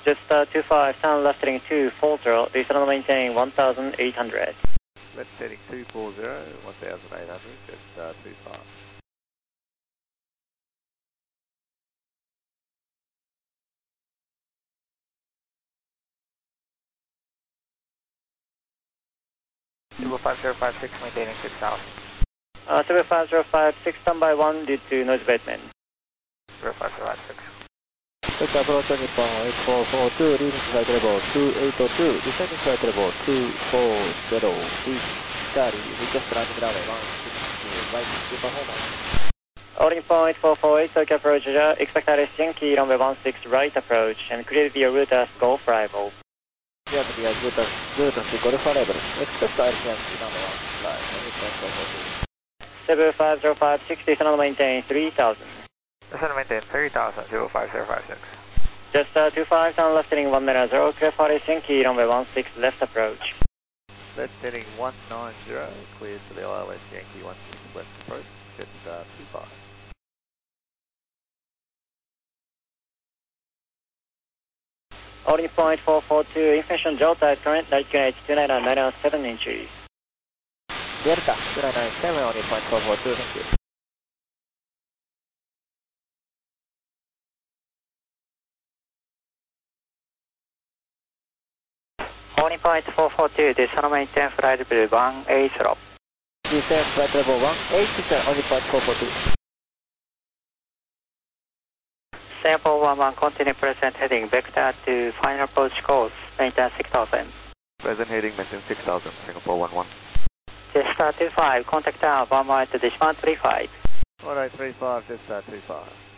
Just 25, turn left heading 240, descend maintain 1,800. Left heading 240, 1,800, just 25. Zero 5056, maintaining 6,000. 75056, standby 1 due to noise abatement. 05056. Take approach on Nippon 8442, leading flight level 282, descending flight level 240, east, Charlie, request landing runway 16, right, super performance. Holding point 448, take approach, expect RS Yankee, runway 16 right approach, and clear the route as Golf arrival. Yeah, the route as Golf arrival, expect RS Yankee, runway 16 right, heading point 442. 75056, descend maintain 3000. Descend maintain 3000, 05056. Just 25, turn left heading 190, clear for RS Yankee, runway 16 left approach. Left heading 190, clear to the ILS Yankee 16 left approach, just 25. Holding point 442, information Delta, current 998 inches. Delta, 2997, holding point 442, thank you. Holding point 442, descend maintain flight level 18 slop. Descend flight level 18, holding point 442. Sample 11, continue present heading, vector to final approach course, maintain 6000. Present heading, maintain 6,000, Singapore 11. Just 25, contact down, 1 mile to Dishman 35. Alright, 35, just 25.